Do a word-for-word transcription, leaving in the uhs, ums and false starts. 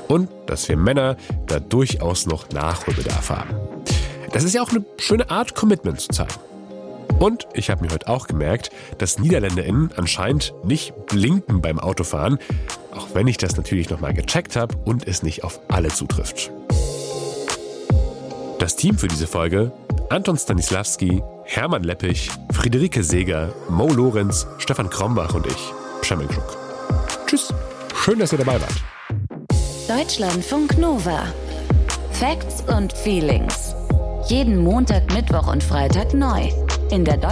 Und dass wir Männer da durchaus noch Nachholbedarf haben. Das ist ja auch eine schöne Art, Commitment zu zeigen. Und ich habe mir heute auch gemerkt, dass NiederländerInnen anscheinend nicht blinken beim Autofahren, auch wenn ich das natürlich nochmal gecheckt habe und es nicht auf alle zutrifft. Das Team für diese Folge: Anton Stanislawski, Hermann Leppich, Friederike Seeger, Mo Lorenz, Stefan Krombach und ich, Przemek Żuk. Tschüss, schön, dass ihr dabei wart. Deutschlandfunk Nova. Facts und Feelings. Jeden Montag, Mittwoch und Freitag neu. In der